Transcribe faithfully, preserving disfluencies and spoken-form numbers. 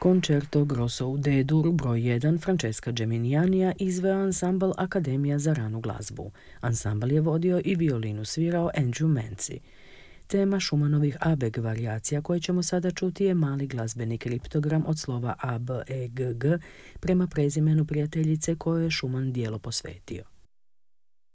Concerto Grosso u D-dur broj jedan Francesca Geminianija izveo ansambl Akademija za ranu glazbu. Ansambl je vodio i violinu svirao Andrew Manci. Tema Schumannovih A B G varijacija koje ćemo sada čuti je mali glazbeni kriptogram od slova A, B, E, G, G prema prezimenu prijateljice kojoj je Schumann djelo posvetio.